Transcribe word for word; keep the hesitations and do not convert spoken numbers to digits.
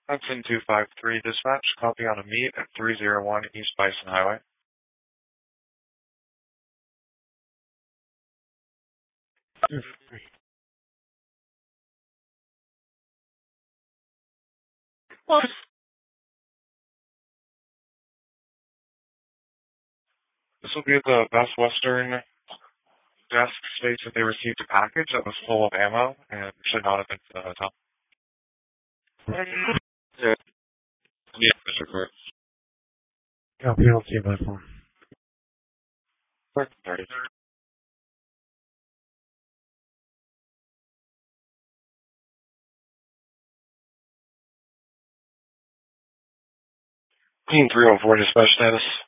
Hudson two five three dispatch, copy on a meet at three oh one East Bison Highway. What? This will be at the Best Western desk. States that they received a package that was full of ammo and should not have been to the hotel. Yeah, yeah, Mister Court. Copy, I'll see you by phone. thirty. Team three one four dispatch status.